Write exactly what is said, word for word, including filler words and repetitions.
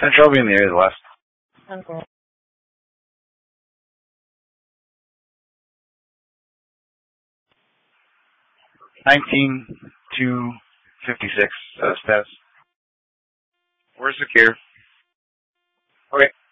Central will be in the area of the west. Okay. nineteen two fifty-six, uh, status. We're secure. Okay.